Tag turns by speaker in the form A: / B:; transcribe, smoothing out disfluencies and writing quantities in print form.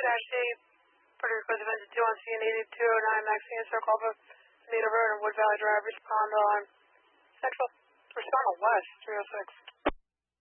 A: 8-8, Puerto Rico Defense 2 needed 209 Maxine Circle over Anita Road and Wood Valley Drive. Respond on Central. Respond on West 306.